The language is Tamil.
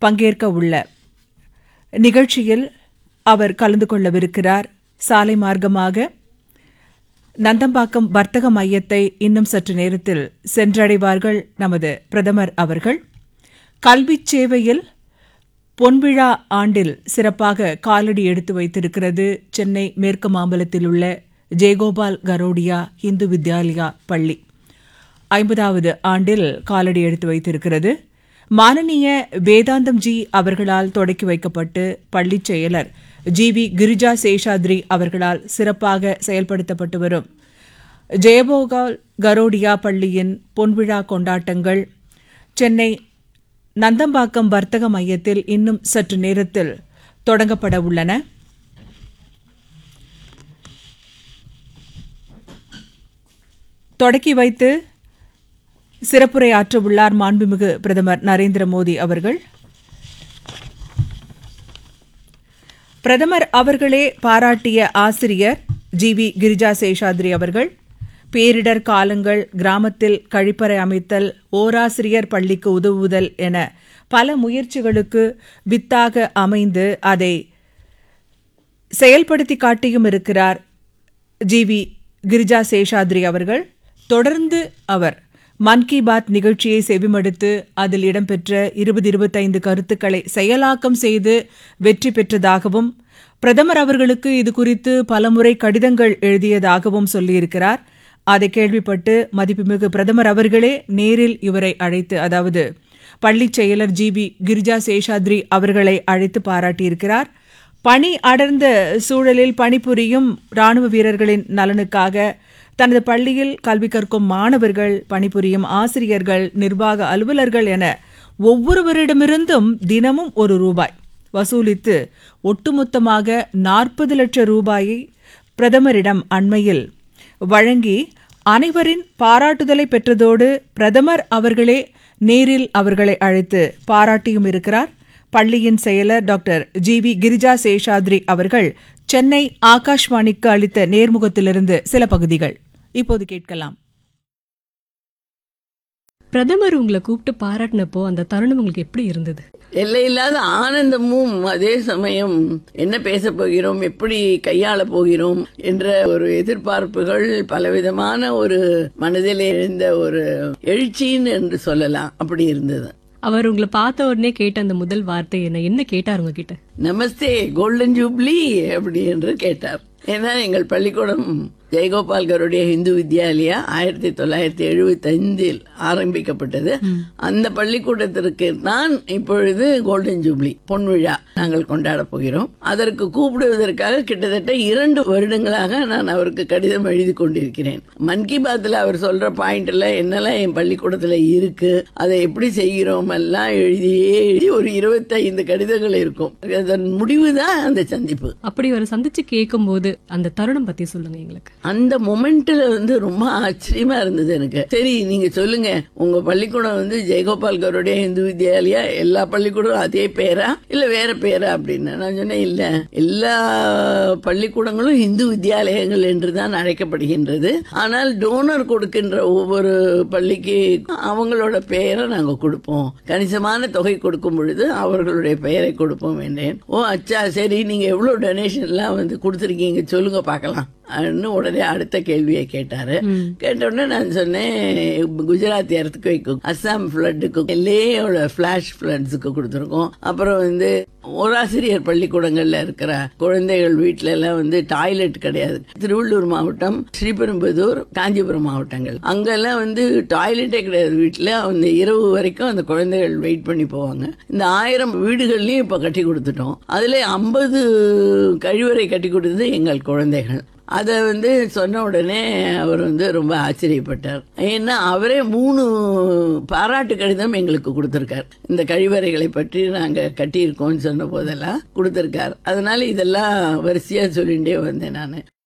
பங்கேற்க உள்ள நிகழ்ச்சியில் அவர் கலந்து கொள்ளவிருக்கிறார். சாலை மார்க்கமாக நந்தம்பாக்கம் வர்த்தக மையத்தை இன்னும் சற்று நேரத்தில் சென்றடைவார்கள் நமது பிரதமர் அவர்கள். கல்விச் சேவையில் பொன்விழா ஆண்டில் சிறப்பாக காலடி எடுத்து வைத்திருக்கிறது சென்னை மேற்கு மாம்பலத்தில் உள்ள ஜெயகோபால் கரோடியா இந்து வித்யாலயா பள்ளி. 50வது ஆண்டில் காலடி எடுத்து வைத்திருக்கிறது. மானனீய வேதாந்தம் ஜி அவர்களால் தொடக்கி வைக்கப்பட்டு பள்ளிச் செயலர் ஜி.வி. கிரிஜா சேஷாத்ரி அவர்களால் சிறப்பாக செயல்படுத்தப்பட்டு வரும் ஜெயகோபால் கரோடியா பள்ளியின் பொன்விழா கொண்டாட்டங்கள் சென்னை நந்தம்பாக்கம் வர்த்தக மையத்தில் இன்னும் சற்று நேரத்தில் தொடங்கப்பட உள்ளன. தொடக்கி வைத்து சிறப்புரை ஆற்றவுள்ளார் மாண்புமிகு பிரதமர் நரேந்திர மோடி அவர்கள். பிரதமர் அவர்களே பாராட்டிய ஆசிரியர் ஜி.வி. கிரிஜா சேஷாத்ரி அவர்கள் பேரிடர் காலங்கள், கிராமத்தில் கழிப்பறை அமைத்தல், ஓராசிரியர் பள்ளிக்கு உதவுதல் என பல முயற்சிகளுக்கு வித்தாக அமைந்து அதை செயல்படுத்தி காட்டியும் இருக்கிறார் ஜி.வி. கிரிஜா சேஷாத்ரி அவர்கள். தொடர்ந்து அவர் மன் கி பாத் நிகழ்ச்சியை செவிமடுத்து அதில் இடம்பெற்ற 20-25 கருத்துக்களை செயலாக்கம் செய்து வெற்றி பெற்றதாகவும் பிரதமர் அவர்களுக்கு இதுகுறித்து பலமுறை கடிதங்கள் எழுதியதாகவும் சொல்லியிருக்கிறார். அதை கேள்விப்பட்டு மதிப்புமிகு பிரதமர் அவர்களே நேரில் இவரை அழைத்து, அதாவது பள்ளிச் செயலர் ஜி.வி. கிரிஜா சேஷாத்ரி அவர்களை அழைத்து பாராட்டியிருக்கிறார். பணி அடர்ந்த சூழலில் பணிபுரியும் ராணுவ வீரர்களின் நலனுக்காக தனது பள்ளியில் கல்வி கற்கும் மாணவர்கள், பணிபுரியும் ஆசிரியர்கள், நிர்வாக அலுவலர்கள் என ஒவ்வொருவரிடமிருந்தும் தினமும் ₹1 வசூலித்து ஒட்டுமொத்தமாக 40 லட்சம் ரூபாயை பிரதமரிடம் அண்மையில் வழங்கி அனைவரின் பாராட்டுதலை பெற்றதோடு பிரதமர் அவர்களே நேரில் அவர்களை அழைத்து பாராட்டியும் இருக்கிறார். பள்ளியின் செயலர் டாக்டர் ஜி.வி. கிரிஜா சேஷாத்ரி அவர்கள் சென்னை ஆகாஷ்வாணிக்கு அளித்த நேர்முகத்திலிருந்து சில பகுதிகள் இப்போது கேட்கலாம். பிரதமர் உங்களை கூப்பிட்டு பாராட்டினப்போ அந்த தருணம் உங்களுக்கு எப்படி இருந்தது? எல்லையில்லாத ஆனந்தமும் அதே சமயம் என்ன பேச போகிறோம், எப்படி கையாள போகிறோம் என்ற ஒரு எதிர்பார்ப்புகள், பலவிதமான ஒரு மனதில் எழுந்த ஒரு எழுச்சின்னு என்று சொல்லலாம். அப்படி இருந்தது. அவர் உங்களை பார்த்த உடனே கேட்ட அந்த முதல் வார்த்தை என்ன கேட்டார் உங்ககிட்ட? நமஸ்தே கோல்டன் ஜூப்ளி அப்படி என்று கேட்டார். ஏன்னா எங்கள் பள்ளிக்கூடம் ஜெயகோபால் கரோடியா இந்து வித்யாலயா 1975 ஆரம்பிக்கப்பட்டது. அந்த பள்ளிக்கூடத்திற்கு நான் இப்பொழுது கோல்டன் ஜூப்ளி பொன்விழா நாங்கள் கொண்டாட போகிறோம். அதற்கு கூப்பிடுவதற்காக கிட்டத்தட்ட 2 வருடங்களாக நான் அவருக்கு கடிதம் எழுதி கொண்டிருக்கிறேன். மன் கி பாத்ல அவர் சொல்ற பாயிண்ட் எல்லாம் என்னெல்லாம் என் பள்ளிக்கூடத்துல இருக்கு, அதை எப்படி செய்கிறோம் எல்லாம் எழுதி ஒரு 25 கடிதங்கள் இருக்கும். அதன் முடிவுதான் அந்த சந்திப்பு. அப்படி ஒரு சந்திச்சு கேட்கும் போது அந்த தருணம் பத்தி சொல்லுங்க எங்களுக்கு. அந்த மொமெண்ட்ல ரொம்ப ஆச்சரியமா இருந்தது எனக்கு. சரி, நீங்க சொல்லுங்க, உங்க பள்ளிக்கூடம் ஜெயகோபால் கரோடியா இந்து வித்யாலயா, எல்லா பள்ளிக்கூடம் அதே பேரா இல்ல வேற பேரா அப்படின்னு. நான் சொன்னேன், இல்ல, எல்லா பள்ளிக்கூடங்களும் இந்து வித்யாலயங்கள் என்றுதான் அழைக்கப்படுகின்றது. ஆனால் டோனர் கொடுக்கின்ற ஒவ்வொரு பள்ளிக்கு அவங்களோட பெயரை நாங்க கொடுப்போம். கணிசமான தொகை கொடுக்கும் பொழுது அவர்களுடைய பெயரை கொடுப்போம் என்றேன். ஓ அச்சா, சரி, நீங்க எவ்வளவு டொனேஷன் எல்லாம் கொடுத்திருக்கீங்க சொல்லுங்க பார்க்கலாம். உடனே அடுத்த கேள்வியை கேட்டாரு. கேட்ட உடனே நான் சொன்னேன், குஜராத் எர்த்குவேக்கு, அஸ்ஸாம் ஃபிளட்டுக்கு, எல்லையோட ஃபிளாஷ் ஃபிளட்ஸுக்கு கொடுத்துருக்கோம். அப்புறம் ஓராசிரியர் பள்ளிக்கூடங்கள்ல இருக்கிற குழந்தைகள் வீட்டுல எல்லாம் டாய்லெட் கிடையாது. திருவள்ளூர் மாவட்டம், ஸ்ரீபெரும்புதூர், காஞ்சிபுரம் மாவட்டங்கள் அங்கெல்லாம் டாய்லெட்டே கிடையாது வீட்டுல. இரவு வரைக்கும் அந்த குழந்தைகள் வெயிட் பண்ணி போவாங்க. இந்த 1000 வீடுகள்லயும் இப்ப கட்டி கொடுத்துட்டோம். அதுல 50 கழிவறை கட்டி கொடுத்தது எங்கள் குழந்தைகள். அதை சொன்ன உடனே அவர் ரொம்ப ஆச்சரியப்பட்டார். ஏன்னா அவரே 3 பாராட்டு கடிதம் எங்களுக்கு கொடுத்திருக்கார். இந்த கழிவறைகளை பற்றி நாங்க கட்டியிருக்கோம்னு சொன்ன போதெல்லாம் கொடுத்திருக்கார். அதனால இதெல்லாம் வரிசையா சொல்லிட்டே வந்தேன் நான்.